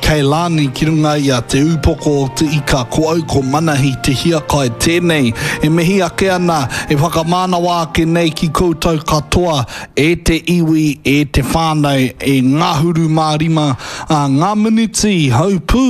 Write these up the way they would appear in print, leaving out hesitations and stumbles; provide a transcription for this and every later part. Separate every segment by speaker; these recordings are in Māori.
Speaker 1: Keilani ki runga ia te upoko o te ika ko au ko manahi te hia kai tēnei. E mihi ake ana e whakamānawa ake nei ki koutou katoa e te iwi, e te whānau, e ngā huru mārima, ngā miniti, haupū,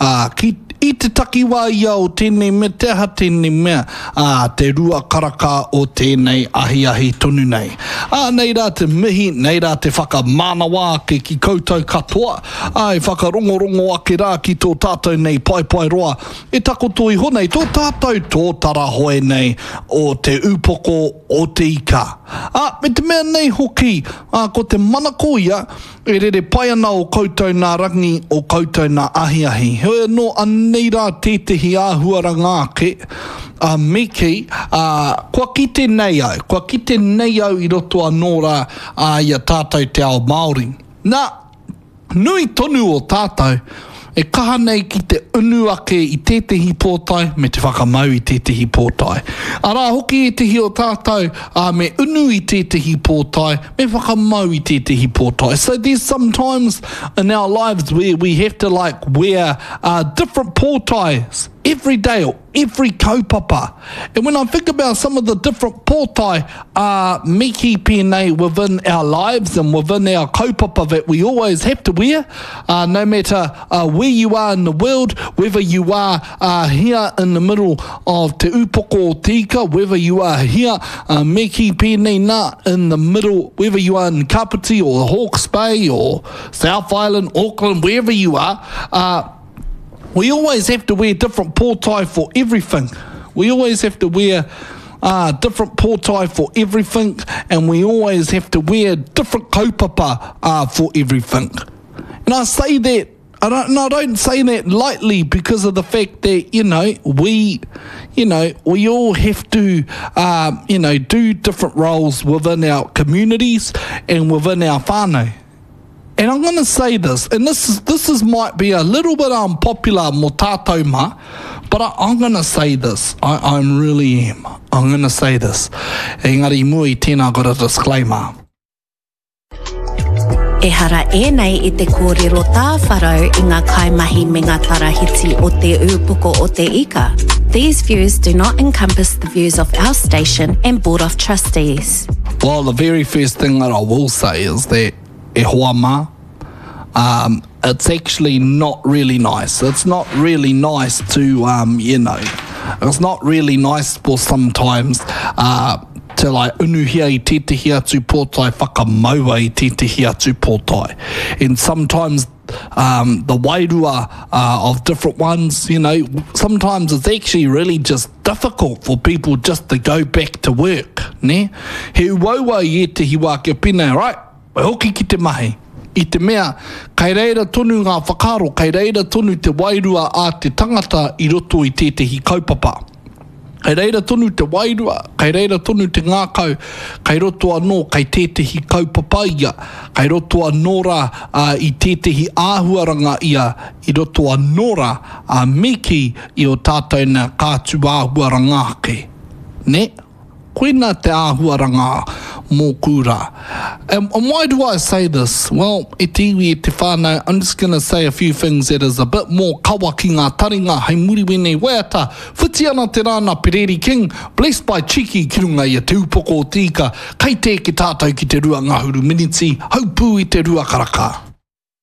Speaker 1: i te takiwā ia o tēnei mea, te aha tēnei mea, te rua karaka o tēnei ahi tonu nei. Nei rā te mihi, nei rā te whakamānawa ake ki koutou katoa, e whakarongorongo ake rā ki tō tātou nei pai roa. E takoto i honei, tō tātou tō tara hoe nei o te upoko o te ika. Me te mea nei hoki, ko te manako ia, e rere pai ana o koutou nā rangi o koutou nā ahi. Hoi no anei rā tētehi āhuaranga ake, Miki, kua kite nei au i roto anō rā ia tātou te ao Māori. Nā, nui tonu o tātou, e kaha nei ki te unu ake i tētehi pōtai me te whakamau i tētehi pōtai. Arā hoki e tehi o tātou me unu i tētehi pōtai me whakamau i tētehi pōtai. So there's sometimes in our lives where we have to wear different pōtais every day or every kaupapa. And when I think about some of the different pōtai miki pēnei within our lives and within our kaupapa that we always have to wear, no matter where you are in the world, whether you are here in the middle of te upoko o te ika, whether you are here miki pēnei nā in the middle, whether you are in Kapiti or Hawke's Bay or South Island, Auckland, wherever you are, we always have to wear different pōtai for everything. We always have to wear different pōtai for everything, and we always have to wear different kaupapa for everything. And I say that, I don't say that lightly because of the fact that, we all have to, do different roles within our communities and within our whānau. And I'm going to say this, and this might be a little bit unpopular mo tātou ma, but I'm going to say this. I really am. I'm going to say this. Engari mui tēnā got a disclaimer.
Speaker 2: E hara nei I te kōrero tā wharau I ngā kaimahi me ngā tarahiti o te upoko o te ika. These views do not encompass the views of our station and Board of Trustees.
Speaker 1: Well, the very first thing that I will say is that e hoa mā, it's actually not really nice. It's not really nice to, it's not really nice for sometimes to unuhia I tētehi atu pōtai, whakamaua I tētehi atu pōtai. And sometimes the wairua of different ones, sometimes it's actually really just difficult for people just to go back to work, ne? He uaua I tehi wā kia pina, right? Wai hoki ki te mahi. I te mea, kai reira tonu ngā whakaro, kai reira tonu te wairua a te tangata I roto I tētehi kaupapa. Kai reira tonu te wairua, kai reira tonu te ngākau, kai roto anō kai tētehi kaupapa ia, kai roto anō rā I tētehi āhuaranga ia, I roto anō rā miki I o tātou nā kātu āhuaranga ake. Ne? Koina te āhuaranga mō kūrā. And why do I say this? Well, e te iwi e te whānau, I'm just going to say a few things that is a bit more kawa ki ngā taringa, hei muri wene waiata, whiti ana te rāna Pereri King, blessed by Cheeky ki runga I te upoko o te ika, kei te ki tātou ki te rua ngahuru miniti, haupū I te rua karaka.